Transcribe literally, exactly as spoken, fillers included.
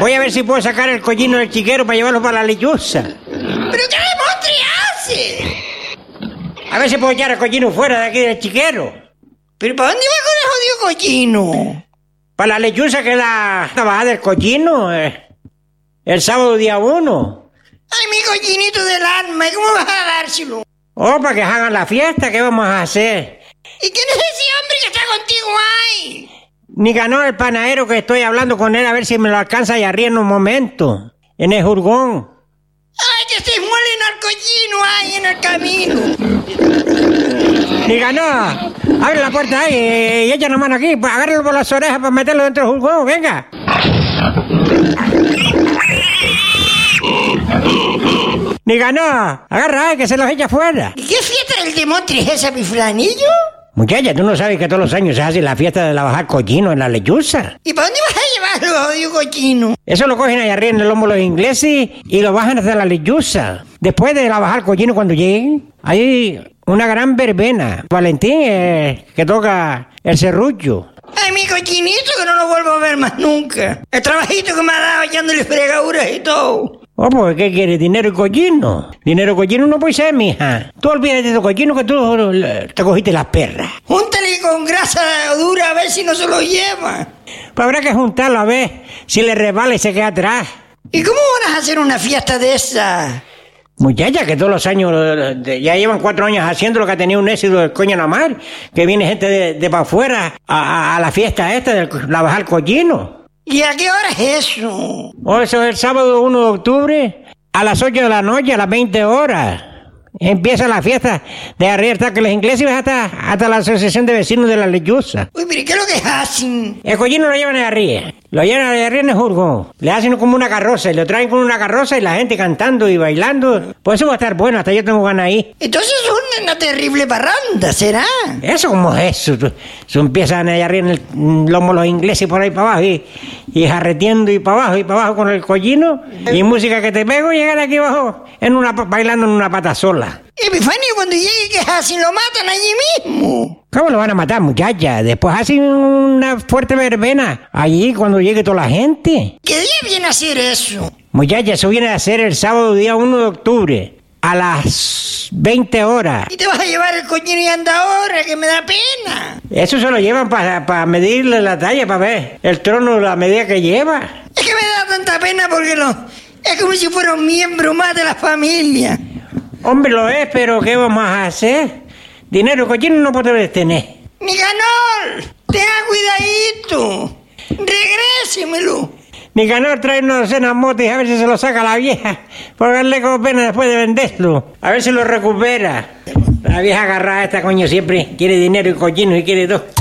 Voy a ver si puedo sacar el collino del chiquero para llevarlo para la lechuza. ¿Pero qué demontre hace? A ver si puedo echar el collino fuera de aquí del chiquero. ¿Pero para dónde va con el jodido collino? Para la lechuza, que es la, la bajada del collino. Eh, el sábado día uno. Ay, mi collinito del alma, ¿cómo vas a dárselo? Oh, para que hagan la fiesta, ¿qué vamos a hacer? ¿Y quién es ese hombre que está contigo ahí? Nicanor, el panadero, que estoy hablando con él a ver si me lo alcanza allá arriba en un momento. En el jurgón. Ay, que se muelen al collino ahí en el camino. Nicanor, abre la puerta ahí y echa la mano aquí, pues, agárralo por las orejas para meterlo dentro del jurgón, venga. Nicanor, agarra ahí que se los echa afuera. ¿Y qué fiesta del demontre es esa, mi flanillo? Muchacha, ¿tú no sabes que todos los años se hace la fiesta de la bajar collino en la lechuza? ¿Y para dónde vas a llevarlo, jodido collino? Eso lo cogen allá arriba en el lomo los ingleses y lo bajan hasta la lechuza. Después de la bajar collino, cuando lleguen, hay una gran verbena. Valentín, eh, que toca el serrullo. Ay, mi cochinito, que no lo vuelvo a ver más nunca. El trabajito que me ha dado echándole fregaduras y todo. Oh, pues, ¿qué quieres? ¿Dinero y collino? Dinero y collino no puede ser, mija. Tú olvídate de tu collino que tú te cogiste las perras. Júntale con grasa dura a ver si no se lo lleva. Pues habrá que juntarlo a ver si le resbala y se queda atrás. ¿Y cómo van a hacer una fiesta de esa? Muchacha, que todos los años, ya llevan cuatro años haciendo lo que ha tenido un éxito del coño la mar, que viene gente de, de para afuera a, a, a la fiesta esta de la bajar collino. ¿Y a qué hora es eso? Oh, eso es el sábado uno de octubre, a las ocho de la noche, a las veinte horas. Empieza la fiesta de arriba hasta que los ingleses hasta, hasta la asociación de vecinos de la lechuza. Uy, pero ¿qué es lo que hacen? El collino lo llevan de arriba, lo llevan de arriba en el jurgón. Le hacen como una carroza y lo traen con una carroza y la gente cantando y bailando. Pues eso va a estar bueno, hasta yo tengo ganas ahí. Entonces es una terrible parranda, ¿será? ¿Eso cómo es eso? Eso empiezan allá arriba en el lomo los ingleses por ahí para abajo y, y jarreteando y para abajo y para abajo con el collino y música que te pego y llegan aquí abajo en una, bailando en una pata sola. Epifanio, cuando llegue, ¿qué hacen? Lo matan allí mismo. ¿Cómo lo van a matar, muchacha? Después hacen una fuerte verbena allí cuando llegue toda la gente. ¿Qué día viene a hacer eso? Muchacha, eso viene a ser el sábado día uno de octubre a las veinte horas. ¿Y te vas a llevar el collino y anda ahora, que me da pena? Eso se lo llevan para pa medirle la talla, para ver el trono, la medida que lleva. Es que me da tanta pena porque lo, es como si fuera un miembro más de la familia. Hombre, lo es, pero ¿qué vamos a hacer? Dinero collino no podés tener. Nicanor, tenga cuidadito. Regrésemelo. Nicanor, trae una docena motos y a ver si se lo saca la vieja. Por darle como pena después de venderlo. A ver si lo recupera. La vieja agarrada esta, coño, siempre quiere dinero y collino y quiere todo.